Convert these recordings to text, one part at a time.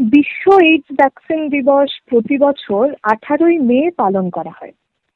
বিশ্ব AIDS vaccine দিবস প্রতি বছর 18ই মে পালন করা হয়।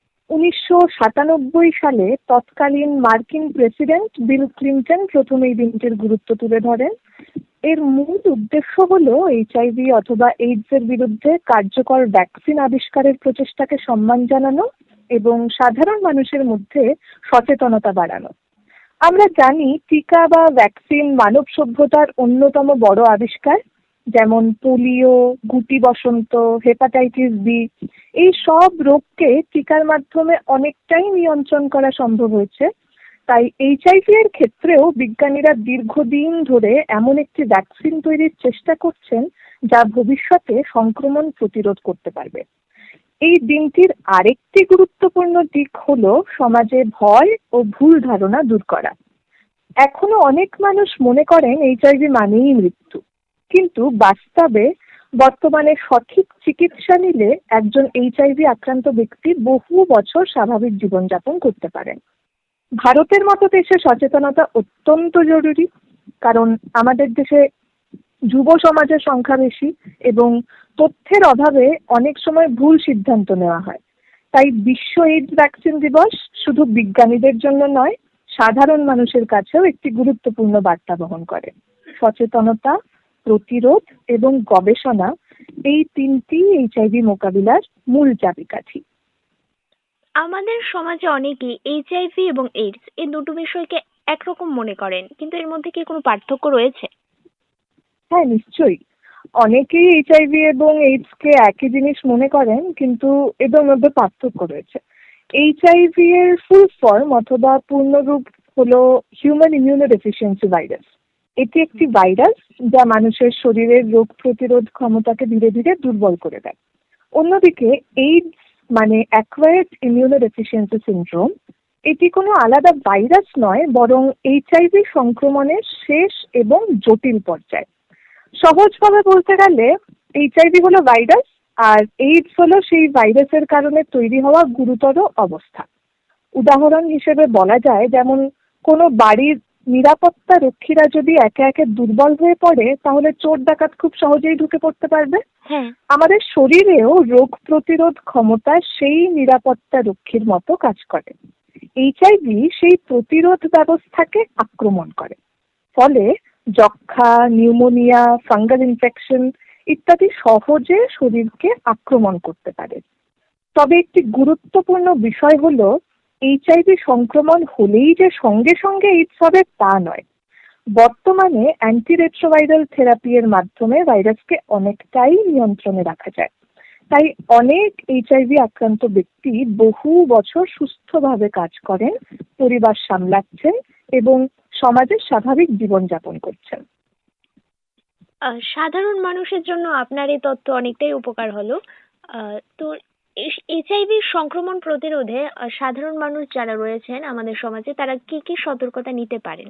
1997 সালে তৎকালীন মার্কিন প্রেসিডেন্ট বিল ক্লিন্টন প্রথম এই দিনটির গুরুত্ব তুলে ধরেন। এর মূল উদ্দেশ্য হলো এইচআইভি অথবা এইডস এর বিরুদ্ধে কার্যকর ভ্যাকসিন আবিষ্কারের প্রচেষ্টাকে সম্মান জানানো এবং সাধারণ মানুষের মধ্যে সচেতনতা বাড়ানো। আমরা জানি টিকা বা ভ্যাকসিন মানব সভ্যতার অন্যতম বড় আবিষ্কার, যেমন পোলিও, গুটি বসন্ত, হেপাটাইটিস বি, এই সব রোগকে টিকার মাধ্যমে অনেকটাই নিয়ন্ত্রণ করা সম্ভব হয়েছে। তাই এইচআইভি এর ক্ষেত্রেও বিজ্ঞানীরা দীর্ঘদিন ধরে এমন একটি ভ্যাকসিন তৈরির চেষ্টা করছেন যা ভবিষ্যতে সংক্রমণ প্রতিরোধ করতে পারবে। এই দিনটির আরেকটি গুরুত্বপূর্ণ দিক হলো সমাজে ভয় ও ভুল ধারণা দূর করা। এখনো অনেক মানুষ মনে করেন এইচআইভি মানেই মৃত্যু, কিন্তু বাস্তবে বর্তমানে সঠিক চিকিৎসা নিলে একজন এইচআইভি আক্রান্ত ব্যক্তি বহু বছর স্বাভাবিক জীবনযাপন করতে পারেন। ভারতের মতো দেশে সচেতনতা অত্যন্ত জরুরি, কারণ আমাদের দেশে যুব সমাজের সংখ্যা বেশি এবং তথ্যের অভাবে অনেক সময় ভুল সিদ্ধান্ত নেওয়া হয়। তাই বিশ্ব এইডস ভ্যাকসিন দিবস শুধু বিজ্ঞানীদের জন্য নয়, সাধারণ মানুষের কাছেও একটি গুরুত্বপূর্ণ বার্তা বহন করে। সচেতনতা, প্রতিরোধ এবং গবেষণা, এই তিনটি এইচআইভি মোকাবিলার মূল চাবিকাঠি। আমাদের সমাজে অনেকেই এইচআইভি এবং এইডস এই দুটো বিষয়কে একরকম মনে করেন, কিন্তু এর মধ্যে কি কোনো পার্থক্য রয়েছে? হ্যাঁ, নিশ্চয়ই। অনেকেই এইচআইভি এবং এইডসকে একই জিনিস মনে করেন, কিন্তু এদের মধ্যে পার্থক্য রয়েছে। এইচআইভি এর ফুল ফর্ম অথবা পূর্ণরূপ হলো হিউম্যান ইমিউনোডেফিসিয়েন্সি ভাইরাস। এটি একটি ভাইরাস যা মানুষের শরীরের রোগ প্রতিরোধ ক্ষমতাকে ধীরে ধীরে দুর্বল করে দেয়। অন্যদিকে এইডস মানে অ্যাকোয়ার্ড ইমিউনোডেফিসিয়েন্সি সিনড্রোম, এটি কোনো আলাদা ভাইরাস নয়, বরং এইচআইভি সংক্রমণের শেষ এবং জটিল পর্যায়। সহজভাবে বলতে গেলে এইচআইভি হলো ভাইরাস আর এইডস হলো সেই ভাইরাসের কারণে তৈরি হওয়া গুরুতর অবস্থা। উদাহরণ হিসেবে বলা যায়, যেমন কোনো বাড়ির নিরাপত্তা রক্ষীরা যদি একে একে দুর্বল হয়ে পড়ে, তাহলে চোর ডাকাত খুব সহজেই ঢুকে পড়তে পারবে। হ্যাঁ। আমাদের শরীরেও রোগ প্রতিরোধ ক্ষমতা সেই নিরাপত্তা রক্ষীর মতো কাজ করে। এইচআইভি সেই প্রতিরোধ ব্যবস্থাকে আক্রমণ করে, ফলে যক্ষ্মা, নিউমোনিয়া, ফাঙ্গাল ইনফেকশন ইত্যাদি সহজে শরীরকে আক্রমণ করতে পারে। তবে একটি গুরুত্বপূর্ণ বিষয় হলো, এইচআইভি সংক্রমণ হলেই যে সঙ্গে সঙ্গে এইডস হবে তা নয়। বর্তমানে অ্যান্টিরেট্রোভাইরাল থেরাপি এর মাধ্যমে ভাইরাসকে অনেকটাই নিয়ন্ত্রণে রাখা যায়। তাই অনেক এইচআইভি আক্রান্ত ব্যক্তি বহু বছর সুস্থভাবে কাজ করেন, পরিবার সামলাচ্ছেন এবং সমাজে স্বাভাবিক জীবনযাপন করছেন। সাধারণ মানুষের জন্য আপনার এই তথ্য অনেকটাই উপকার হলো। তো এইচআইভি সংক্রমণ প্রতিরোধে সাধারণ মানুষ যারা রয়েছেন আমাদের সমাজে, তারা কি কি সতর্কতা নিতে পারেন?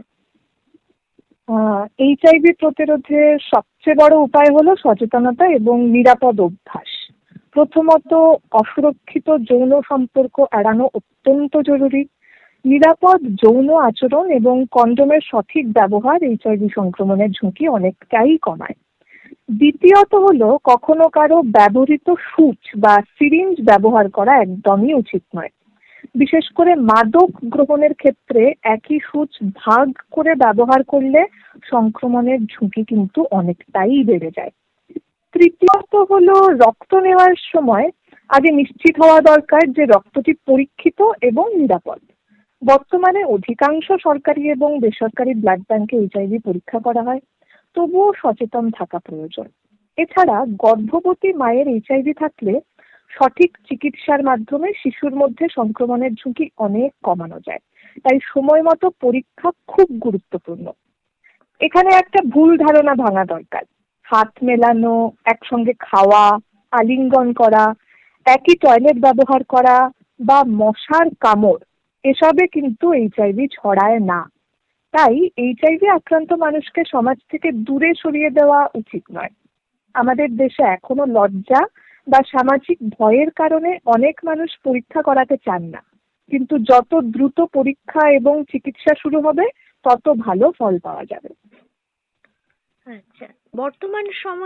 এইচআইভি প্রতিরোধে সবচেয়ে বড় উপায় হলো সচেতনতা এবং নিরাপদ অভ্যাস। প্রথমত, অসুরক্ষিত যৌন সম্পর্ক এড়ানো অত্যন্ত জরুরি। নিরাপদ যৌন আচরণ এবং কন্ডোমের সঠিক ব্যবহার এইচআইভি সংক্রমণের ঝুঁকি অনেকটাই কমায়। দ্বিতীয়ত হলো, কখনো কারো ব্যবহৃত সূচ বা সিরিঞ্জ ব্যবহার করা একদমই উচিত নয়। বিশেষ করে মাদক গ্রহণের ক্ষেত্রে একই সূচ ভাগ করে ব্যবহার করলে সংক্রমণের ঝুঁকি কিন্তু অনেকটাই বেড়ে যায়। তৃতীয়ত হলো, রক্ত নেওয়ার সময় আগে নিশ্চিত হওয়া দরকার যে রক্তটি পরীক্ষিত এবং নিরাপদ। বর্তমানে অধিকাংশ সরকারি এবং বেসরকারি ব্লাড ব্যাংকে এইচআইভি পরীক্ষা করা হয়, তবুও সচেতন থাকা প্রয়োজন। এছাড়া গর্ভবতী মায়ের এইচআইভি থাকলে সঠিক চিকিৎসার মাধ্যমে শিশুর মধ্যে সংক্রমণের ঝুঁকি অনেক কমানো যায়। তাই সময় মতো পরীক্ষা খুব গুরুত্বপূর্ণ। এখানে একটা ভুল ধারণা ভাঙা দরকার। হাত মেলানো, একসঙ্গে খাওয়া, আলিঙ্গন করা, একই টয়লেট ব্যবহার করা বা মশার কামড়, এসবে কিন্তু এইচআইভি ছড়ায় না। তাই এইচআইভি আক্রান্ত মানুষকে সমাজ থেকে দূরে সরিয়ে দেওয়া উচিত নয়। আমাদের দেশে এখনো লজ্জা বা সামাজিক ভয়ের কারণে অনেক মানুষ পরীক্ষা করাতে চান না, কিন্তু যত দ্রুত পরীক্ষা এবং চিকিৎসা শুরু হবে, তত ভালো ফল পাওয়া যাবে। আচ্ছা, বর্তমান সময়ে